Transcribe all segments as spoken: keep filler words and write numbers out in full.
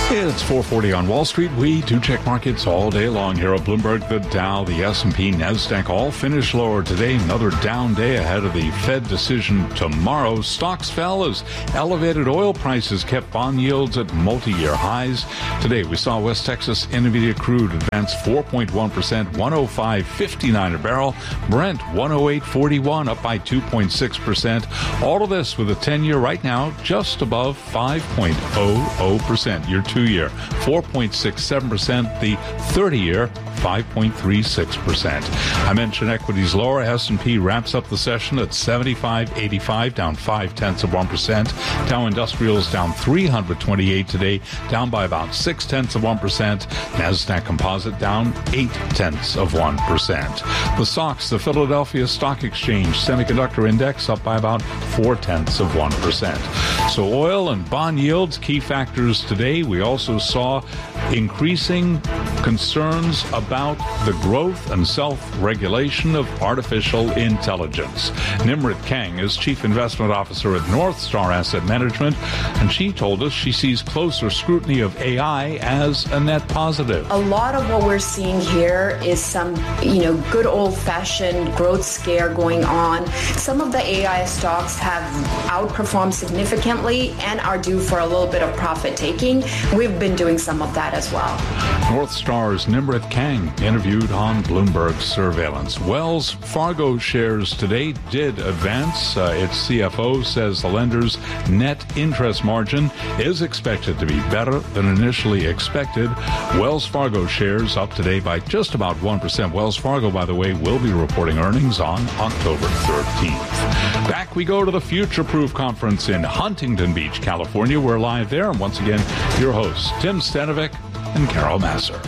It's four forty on Wall Street. We do check markets all day long here at Bloomberg. The Dow, the S and P, NASDAQ all finished lower today. Another down day ahead of the Fed decision tomorrow. Stocks fell as elevated oil prices kept bond yields at multi-year highs. Today we saw West Texas Intermediate crude advance four point one percent, one oh five fifty-nine a barrel. Brent one oh eight forty-one, up by two point six percent. All of this with a ten-year right now just above five point oh oh percent. Your two-year four point six seven percent. The thirty-year five point three six percent. I mentioned equities lower. S and P wraps up the session at seventy-five eighty-five, down five tenths of one percent. Dow Industrials down three hundred twenty-eight today, down by about six tenths of one percent. Nasdaq Composite down eight tenths of one percent. The S O X, the Philadelphia Stock Exchange Semiconductor Index, up by about four tenths of one percent. So oil and bond yields, key factors today. We also saw increasing concerns about the growth and self-regulation of artificial intelligence. Nimrit Kang is Chief Investment Officer at North Star Asset Management, and she told us she sees closer scrutiny of A I as a net positive. A lot of what we're seeing here is some, you know, good old-fashioned growth scare going on. Some of the A I stocks have outperformed significantly and are due for a little bit of profit taking. We've been doing some of that as well. North Star's Nimrit Kang interviewed on Bloomberg Surveillance. Wells Fargo shares today did advance. Uh, its C F O says the lender's net interest margin is expected to be better than initially expected. Wells Fargo shares up today by just about one percent. Wells Fargo, by the way, will be reporting earnings on October thirteenth. Back we go to the Future Proof Conference in Huntington Beach, California. We're live there. And once again, your hosts, Tim Stanovic and Carol Masser.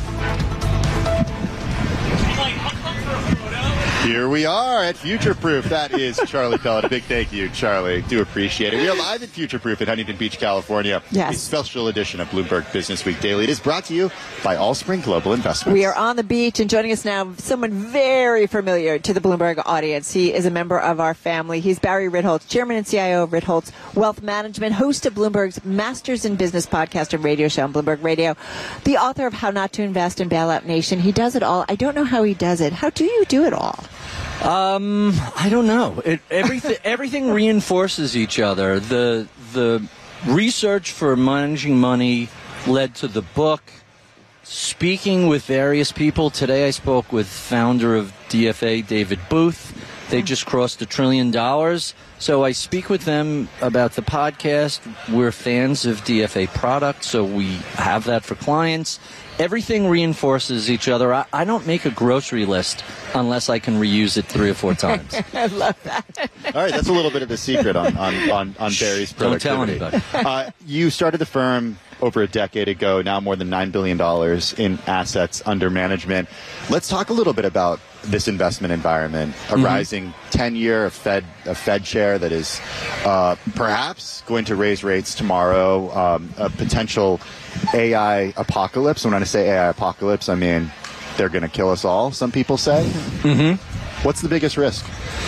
Here we are at Future Proof. That is Charlie Pellet. A big thank you, Charlie. Do appreciate it. We are live at Future Proof in Huntington Beach, California. Yes. A special edition of Bloomberg Business Week Daily. It is brought to you by Allspring Global Investments. We are on the beach, and joining us now, someone very familiar to the Bloomberg audience. He is a member of our family. He's Barry Ritholtz, Chairman and C I O of Ritholtz Wealth Management, host of Bloomberg's Masters in Business podcast and radio show on Bloomberg Radio, the author of How Not to Invest in Bailout Nation. He does it all. I don't know how he does it. How do you do it all? Um, I don't know. It, everything everything reinforces each other. The the research for managing money led to the book. Speaking with various people today, I spoke with founder of D F A, David Booth. They just crossed a trillion dollars. So I speak with them about the podcast. We're fans of D F A products, so we have that for clients. Everything reinforces each other. I, I don't make a grocery list unless I can reuse it three or four times. I love that. All right, that's a little bit of a secret on, on, on, on Barry's productivity. Don't tell anybody. Uh, you started the firm over a decade ago, now more than nine billion dollars in assets under management. Let's talk a little bit about this investment environment, a mm-hmm. rising ten-year, a Fed, a Fed chair that is uh, perhaps going to raise rates tomorrow, um, a potential A I apocalypse. When I say A I apocalypse, I mean they're going to kill us all, some people say. Mm-hmm. What's the biggest risk?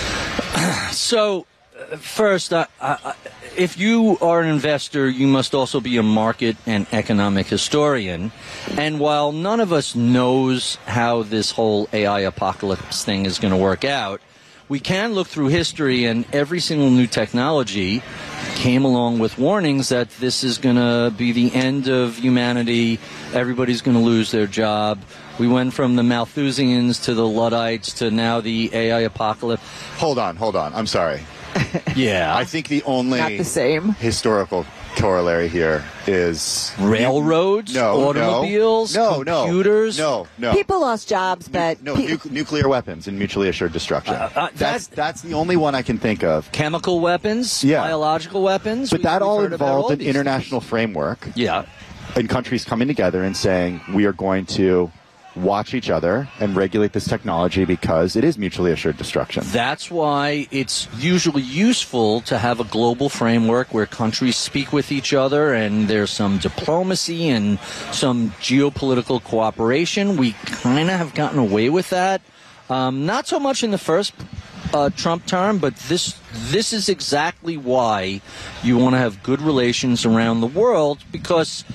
So, uh, first, uh, uh, if you are an investor, you must also be a market and economic historian. And while none of us knows how this whole A I apocalypse thing is going to work out, we can look through history, and every single new technology came along with warnings that this is going to be the end of humanity. Everybody's going to lose their job. We went from the Malthusians to the Luddites to now the A I apocalypse. Hold on, hold on. I'm sorry. Yeah. I think the only Not the same. historical corollary here is railroads, no, automobiles, no, computers. No, no, no. People lost jobs, but no, pe- nu- nuclear weapons and mutually assured destruction. Uh, uh, that's that's the only one I can think of. Chemical weapons, yeah. biological weapons. But we, that all involved involved all an international framework. Yeah. And countries coming together and saying we are going to watch each other and regulate this technology because it is mutually assured destruction. That's why it's usually useful to have a global framework where countries speak with each other and there's some diplomacy and some geopolitical cooperation. We kind of have gotten away with that. Um, not so much in the first uh, Trump term, but this this is exactly why you want to have good relations around the world, because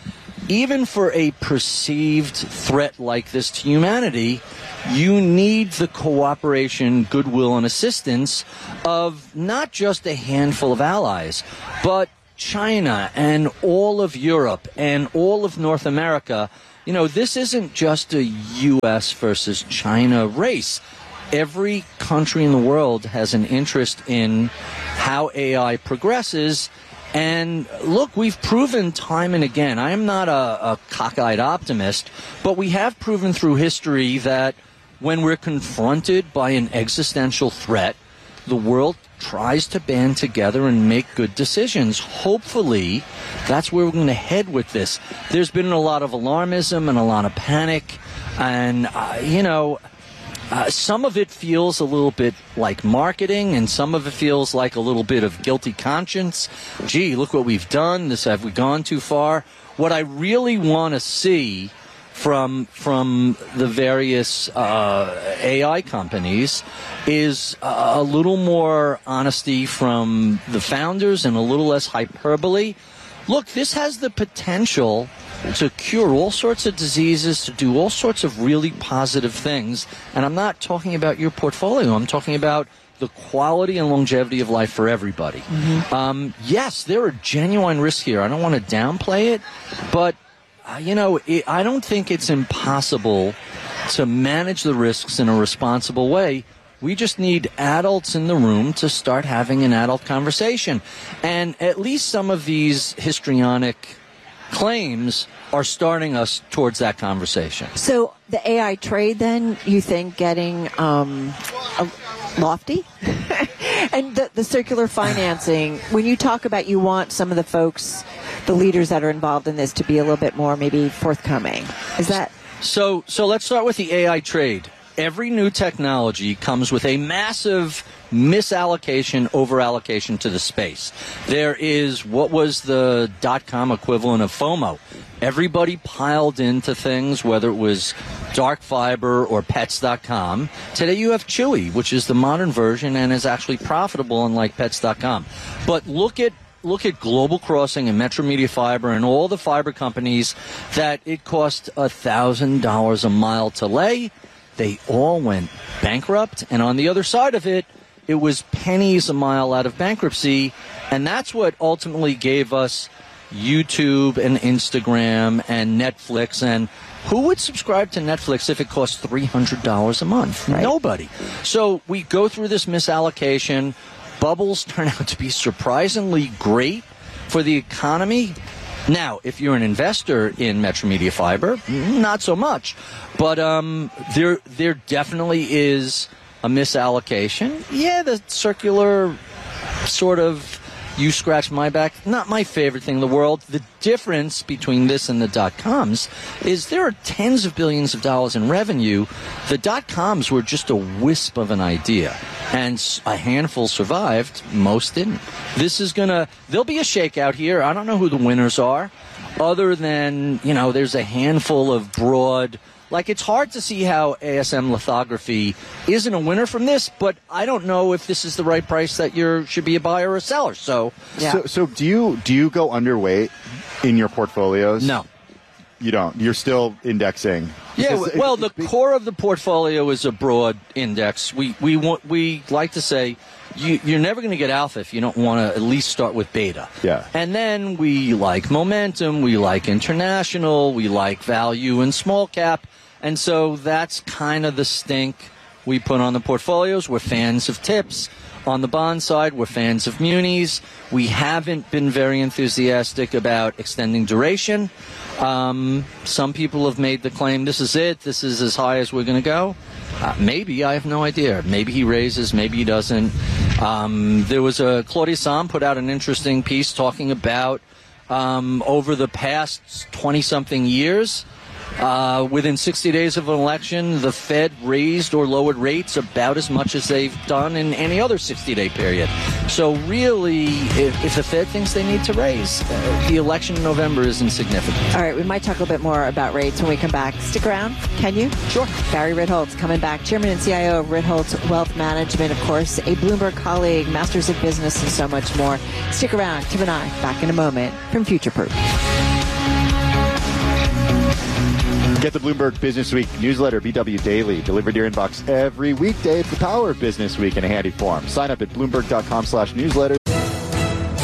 even for a perceived threat like this to humanity, you need the cooperation, goodwill, and assistance of not just a handful of allies, but China and all of Europe and all of North America. You know, this isn't just a U S versus China race. Every country in the world has an interest in how A I progresses. And look, we've proven time and again, I am not a, a cockeyed optimist, but we have proven through history that when we're confronted by an existential threat, the world tries to band together and make good decisions. Hopefully, that's where we're going to head with this. There's been a lot of alarmism and a lot of panic, and, uh, you know, uh, some of it feels a little bit like marketing, and some of it feels like a little bit of guilty conscience. Gee, look what we've done. This, have we gone too far? What I really want to see from from the various uh, A I companies is a little more honesty from the founders and a little less hyperbole. Look, this has the potential to cure all sorts of diseases, to do all sorts of really positive things. And I'm not talking about your portfolio. I'm talking about the quality and longevity of life for everybody. Mm-hmm. Um, yes, there are genuine risks here. I don't want to downplay it, but Uh, you know, it, I don't think it's impossible to manage the risks in a responsible way. We just need adults in the room to start having an adult conversation. And at least some of these histrionic claims are starting us towards that conversation. So the A I trade, then, you think getting um, a, lofty? And the, the circular financing, when you talk about you want some of the folks, the leaders that are involved in this, to be a little bit more maybe forthcoming. Is that? So, so let's start with the A I trade. Every new technology comes with a massive misallocation, overallocation to the space. There is what was the dot-com equivalent of FOMO. Everybody piled into things, whether it was dark fiber or pets dot com. Today you have Chewy, which is the modern version and is actually profitable, unlike pets dot com. But look at Look at Global Crossing and Metro Media Fiber and all the fiber companies that it cost one thousand dollars a mile to lay. They all went bankrupt. And on the other side of it, it was pennies a mile out of bankruptcy. And that's what ultimately gave us YouTube and Instagram and Netflix. And who would subscribe to Netflix if it cost three hundred dollars a month? Right. Nobody. So we go through this misallocation. Bubbles turn out to be surprisingly great for the economy. Now, if you're an investor in Metro Media Fiber, not so much. But um, there, there definitely is a misallocation. Yeah, the circular sort of you scratch my back, not my favorite thing in the world. The difference between this and the dot-coms is there are tens of billions of dollars in revenue. The dot-coms were just a wisp of an idea, and a handful survived. Most didn't. This is going to, there'll be a shakeout here. I don't know who the winners are, other than, you know, there's a handful of broad, like, it's hard to see how A S M lithography isn't a winner from this, but I don't know if this is the right price that you should be a buyer or a seller. So, yeah. so, so do you do you go underweight in your portfolios? No, you don't. You're still indexing. Yeah, well, the core of the portfolio is a broad index. We we want we like to say you, you're never going to get alpha if you don't want to at least start with beta. Yeah. And then we like momentum, we like international, we like value and small cap. And so that's kind of the stink we put on the portfolios. We're fans of tips. On the bond side, we're fans of munis. We haven't been very enthusiastic about extending duration. Um, some people have made the claim, this is it, this is as high as we're going to go. Uh, maybe, I have no idea. Maybe he raises, maybe he doesn't. Um, there was a, Claudia Sahm put out an interesting piece talking about um, over the past twenty-something years, Uh, within sixty days of an election, the Fed raised or lowered rates about as much as they've done in any other sixty-day period. So really, if, if the Fed thinks they need to raise, uh, the election in November is insignificant. All right, we might talk a little bit more about rates when we come back. Stick around, can you? Sure. Barry Ritholtz coming back, Chairman and C I O of Ritholtz Wealth Management, of course, a Bloomberg colleague, Masters of Business, and so much more. Stick around. Tim and I back in a moment from Future Proof. Get the Bloomberg Business Week newsletter, B W Daily, delivered to your inbox every weekday. It's the power of Business Week in a handy form. Sign up at Bloomberg.com slash newsletter.